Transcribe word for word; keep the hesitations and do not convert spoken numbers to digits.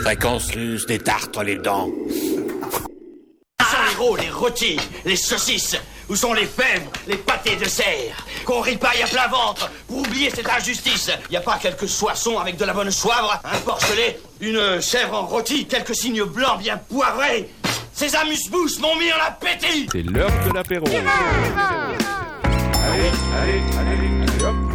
Fréquence russe, des tartes les dents. Où sont les rôles, les rôtis, les saucisses? Où sont les fèves, les pâtés de serre? Qu'on ripaille à plein ventre pour oublier cette injustice. Y a pas quelques soissons avec de la bonne soivre, un porcelet, une chèvre en rôti, quelques signes blancs bien poivrés? Ces amuse-bouches m'ont mis en appétit. C'est l'heure de l'apéro. Allez, allez, allez.